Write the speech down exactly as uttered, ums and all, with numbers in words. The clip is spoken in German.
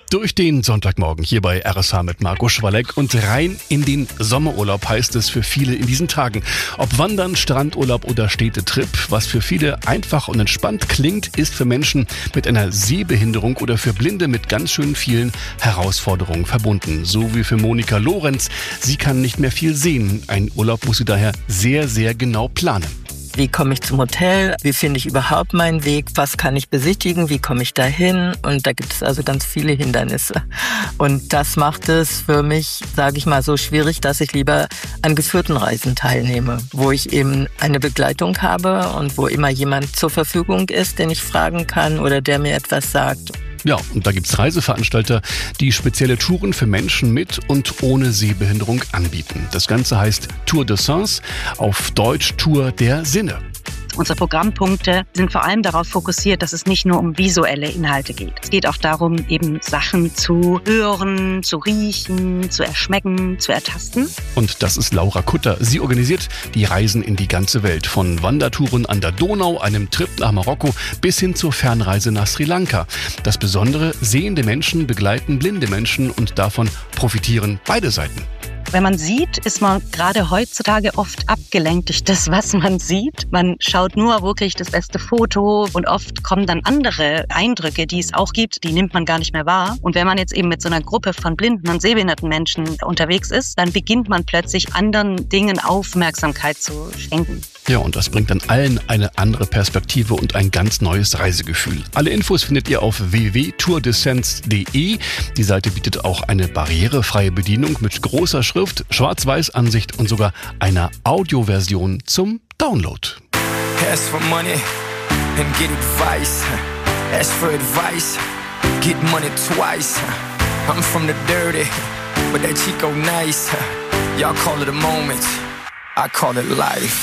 Durch den Sonntagmorgen hier bei R S H mit Marco Schwalek und rein in den Sommerurlaub heißt es für viele in diesen Tagen. Ob Wandern, Strandurlaub oder Städtetrip, was für viele einfach und entspannt klingt, ist für Menschen mit einer Sehbehinderung oder für Blinde mit ganz schön vielen Herausforderungen verbunden. So wie für Monika Lorenz. Sie kann nicht mehr viel sehen. Ein Urlaub muss sie daher sehr, sehr genau planen. Wie komme ich zum Hotel? Wie finde ich überhaupt meinen Weg? Was kann ich besichtigen? Wie komme ich dahin? Und da gibt es also ganz viele Hindernisse. Und das macht es für mich, sage ich mal, so schwierig, dass ich lieber an geführten Reisen teilnehme, wo ich eben eine Begleitung habe und wo immer jemand zur Verfügung ist, den ich fragen kann oder der mir etwas sagt. Ja, und da gibt's Reiseveranstalter, die spezielle Touren für Menschen mit und ohne Sehbehinderung anbieten. Das Ganze heißt Tour de Sens, auf Deutsch Tour der Sinne. Unsere Programmpunkte sind vor allem darauf fokussiert, dass es nicht nur um visuelle Inhalte geht. Es geht auch darum, eben Sachen zu hören, zu riechen, zu erschmecken, zu ertasten. Und das ist Laura Kutter. Sie organisiert die Reisen in die ganze Welt. Von Wandertouren an der Donau, einem Trip nach Marokko bis hin zur Fernreise nach Sri Lanka. Das Besondere, sehende Menschen begleiten blinde Menschen und davon profitieren beide Seiten. Wenn man sieht, ist man gerade heutzutage oft abgelenkt durch das, was man sieht. Man schaut nur wirklich das beste Foto und oft kommen dann andere Eindrücke, die es auch gibt, die nimmt man gar nicht mehr wahr. Und wenn man jetzt eben mit so einer Gruppe von blinden und sehbehinderten Menschen unterwegs ist, dann beginnt man plötzlich anderen Dingen Aufmerksamkeit zu schenken. Ja, und das bringt dann allen eine andere Perspektive und ein ganz neues Reisegefühl. Alle Infos findet ihr auf w w w punkt tour de sens punkt d e. Die Seite bietet auch eine barrierefreie Bedienung mit großer Schrift, Schwarz-Weiß-Ansicht und sogar einer Audioversion zum Download. Ask for money and get advice. Ask for advice, get money twice. I'm from the dirty, but that Chico nice. Y'all call it a moment, I call it life.